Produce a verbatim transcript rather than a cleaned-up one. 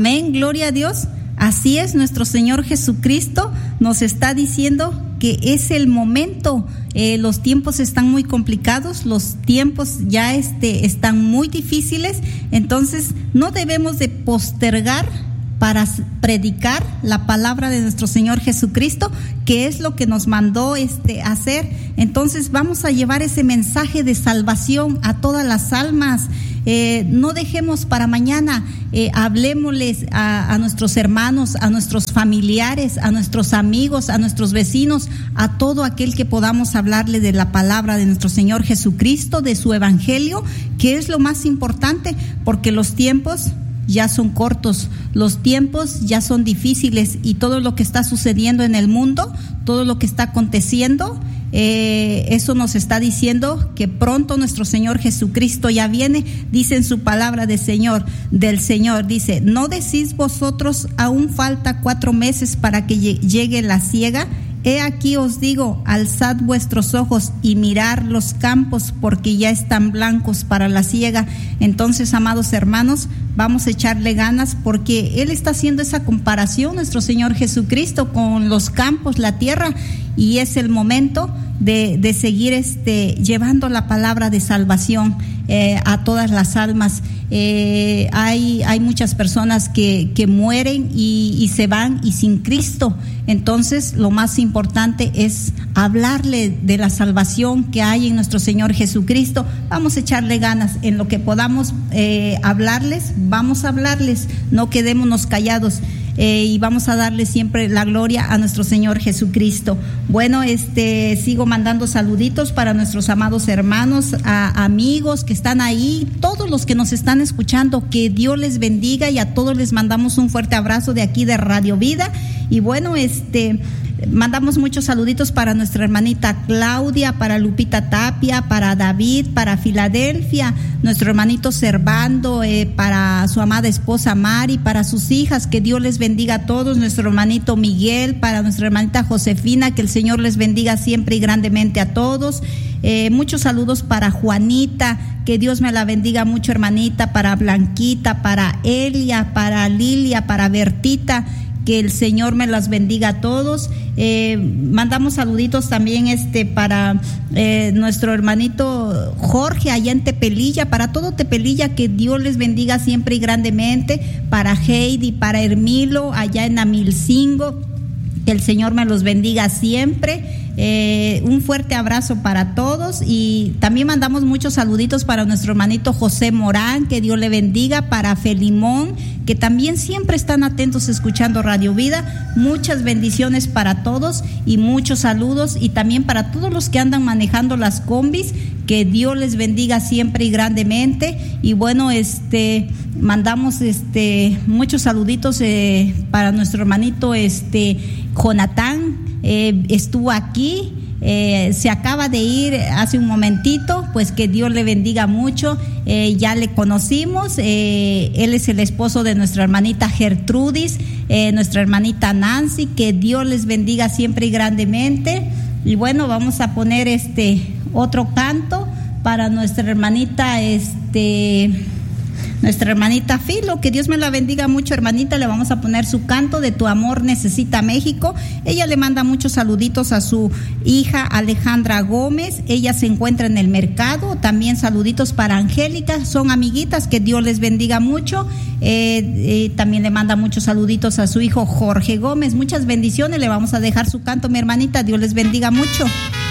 Amén, gloria a Dios. Así es, nuestro Señor Jesucristo nos está diciendo que es el momento. Eh, los tiempos están muy complicados, los tiempos ya este, están muy difíciles, entonces no debemos de postergar para predicar la palabra de nuestro Señor Jesucristo, que es lo que nos mandó este hacer. Entonces vamos a llevar ese mensaje de salvación a todas las almas. Eh, no dejemos para mañana, eh, hablémosles a, a nuestros hermanos, a nuestros familiares, a nuestros amigos, a nuestros vecinos, a todo aquel que podamos hablarle de la palabra de nuestro Señor Jesucristo, de su evangelio, que es lo más importante, porque los tiempos ya son cortos, los tiempos ya son difíciles, y todo lo que está sucediendo en el mundo, todo lo que está aconteciendo, eh, eso nos está diciendo que pronto nuestro Señor Jesucristo ya viene. Dice en su palabra de Señor, del Señor, dice: ¿no decís vosotros, aún falta cuatro meses para que llegue la siega? He aquí os digo, alzad vuestros ojos y mirad los campos, porque ya están blancos para la siega. Entonces, amados hermanos, vamos a echarle ganas, porque Él está haciendo esa comparación, nuestro Señor Jesucristo, con los campos, la tierra, y es el momento de, de seguir este, llevando la palabra de salvación eh, a todas las almas. Eh, hay, hay muchas personas que, que mueren y, y se van y sin Cristo. Entonces, lo más importante es hablarle de la salvación que hay en nuestro Señor Jesucristo. Vamos a echarle ganas en lo que podamos eh, hablarles, vamos a hablarles, no quedémonos callados. Eh, y vamos a darle siempre la gloria a nuestro Señor Jesucristo. Bueno, este sigo mandando saluditos para nuestros amados hermanos, a, amigos que están ahí, todos los que nos están escuchando, que Dios les bendiga, y a todos les mandamos un fuerte abrazo de aquí de Radio Vida. Y bueno, este mandamos muchos saluditos para nuestra hermanita Claudia, para Lupita Tapia, para David, para Filadelfia, nuestro hermanito Servando, eh, para su amada esposa Mari, para sus hijas, que Dios les bendiga a todos, nuestro hermanito Miguel, para nuestra hermanita Josefina, que el Señor les bendiga siempre y grandemente a todos. Eh, muchos saludos para Juanita, que Dios me la bendiga mucho, hermanita, para Blanquita, para Elia, para Lilia, para Bertita, que el Señor me las bendiga a todos. Eh, mandamos saluditos también este para eh, nuestro hermanito Jorge allá en Tepelilla, para todo Tepelilla, que Dios les bendiga siempre y grandemente, para Heidi, para Hermilo allá en Amilcingo, que el Señor me los bendiga siempre. Eh, un fuerte abrazo para todos, y también mandamos muchos saluditos para nuestro hermanito José Morán, que Dios le bendiga, para Felimón, que también siempre están atentos escuchando Radio Vida. Muchas bendiciones para todos y muchos saludos, y también para todos los que andan manejando las combis, que Dios les bendiga siempre y grandemente. Y bueno, este mandamos este muchos saluditos eh, para nuestro hermanito este Jonathan. Eh, estuvo aquí, eh, se acaba de ir hace un momentito, pues que Dios le bendiga mucho. Eh, ya le conocimos, eh, él es el esposo de nuestra hermanita Gertrudis, eh, nuestra hermanita Nancy, que Dios les bendiga siempre y grandemente. Y bueno, vamos a poner este otro canto para nuestra hermanita este nuestra hermanita Filo, que Dios me la bendiga mucho, hermanita. Le vamos a poner su canto de Tu amor necesita México. Ella le manda muchos saluditos a su hija Alejandra Gómez, ella se encuentra en el mercado. También saluditos para Angélica, son amiguitas, que Dios les bendiga mucho. Eh, eh, también le manda muchos saluditos a su hijo Jorge Gómez. Muchas bendiciones, le vamos a dejar su canto, mi hermanita. Dios les bendiga mucho.